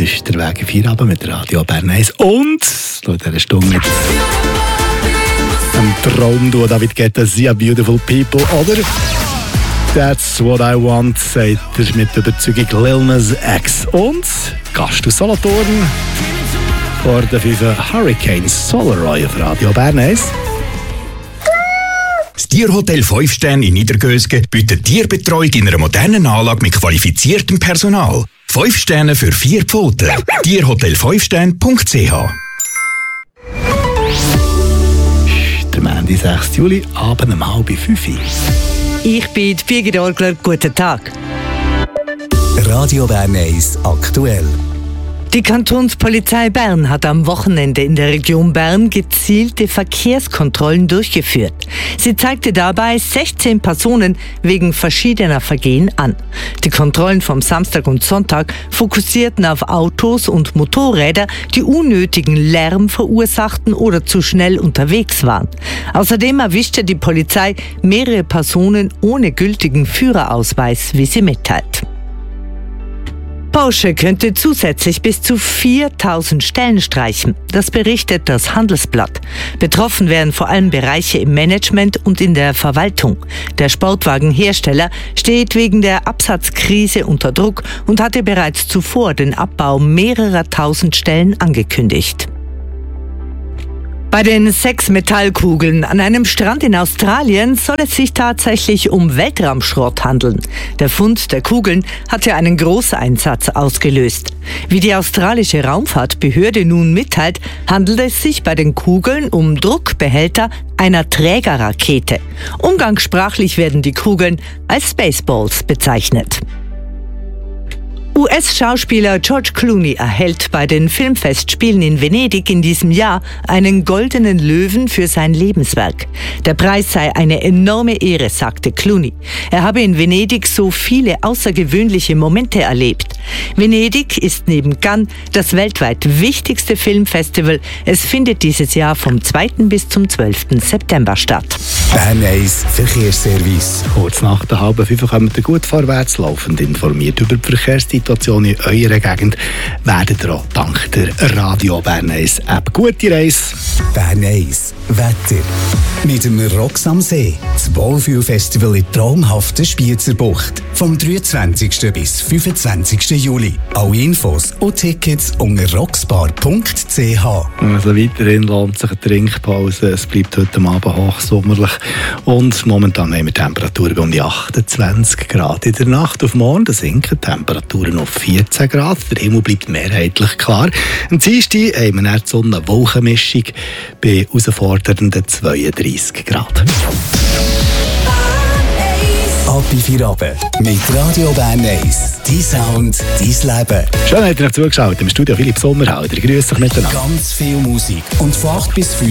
ist der Weg in Feierabend mit Radio Bern 1 und in dieser Stunde mit dem Traumduo David Guetta, «See Beautiful People» oder «That's What I Want», sagt er mit Überzeugung Lil Nas X. Und Gast aus Solothurn vor der 5 Hurricanes Solaroy auf Radio Bern 1. Das Tierhotel 5 Sterne in Niedergösgen bietet Tierbetreuung in einer modernen Anlage mit qualifiziertem Personal. 5 Sterne für 4 Pfoten. Tierhotel5sterne.ch. Der Montag, 6. Juli, Abend um 4:30. Ich bin die Birgit Orgler. Guten Tag. Radio Bern 1 aktuell. Die Kantonspolizei Bern hat am Wochenende in der Region Bern gezielte Verkehrskontrollen durchgeführt. Sie zeigte dabei 16 Personen wegen verschiedener Vergehen an. Die Kontrollen vom Samstag und Sonntag fokussierten auf Autos und Motorräder, die unnötigen Lärm verursachten oder zu schnell unterwegs waren. Außerdem erwischte die Polizei mehrere Personen ohne gültigen Führerausweis, wie sie mitteilt. Porsche könnte zusätzlich bis zu 4.000 Stellen streichen. Das berichtet das Handelsblatt. Betroffen wären vor allem Bereiche im Management und in der Verwaltung. Der Sportwagenhersteller steht wegen der Absatzkrise unter Druck und hatte bereits zuvor den Abbau mehrerer tausend Stellen angekündigt. Bei den 6 Metallkugeln an einem Strand in Australien soll es sich tatsächlich um Weltraumschrott handeln. Der Fund der Kugeln hatte einen Großeinsatz ausgelöst. Wie die australische Raumfahrtbehörde nun mitteilt, handelt es sich bei den Kugeln um Druckbehälter einer Trägerrakete. Umgangssprachlich werden die Kugeln als Spaceballs bezeichnet. US-Schauspieler George Clooney erhält bei den Filmfestspielen in Venedig in diesem Jahr einen goldenen Löwen für sein Lebenswerk. Der Preis sei eine enorme Ehre, sagte Clooney. Er habe in Venedig so viele außergewöhnliche Momente erlebt. Venedig ist neben Cannes das weltweit wichtigste Filmfestival. Es findet dieses Jahr vom 2. bis zum 12. September statt. Bern 1 Verkehrsservice. Kurz nach der 4:30 kommt ihr gut vorwärts, laufend informiert über die Verkehrssituation in eurer Gegend. Werdet ihr auch dank der Radio Bern 1 App. Gute Reise. Bern 1 Wetter. Mit dem Rocks am See. Das Wohlfühlfestival in traumhafter Spiezerbucht. Vom 23. bis 25. Juli. Alle Infos und Tickets unter rocksbar.ch. Also weiterhin lohnt sich eine Trinkpause. Es bleibt heute Abend hochsommerlich. Und momentan haben wir Temperaturen um die 28 Grad. In der Nacht auf morgen sinken Temperaturen auf 14 Grad. Der Himmel bleibt mehrheitlich klar. Am Dienstag haben wir dann die Sonne-Wolkenmischung bei herausfordernden 32 Grad. Ab in Feierabend mit Radio Bern 1. Dein Sound, dein Leben. Schön, habt ihr noch zugeschaut. Im Studio Philipp Sommerhalder. Grüß euch miteinander. Ganz viel Musik. Und von 8 bis 5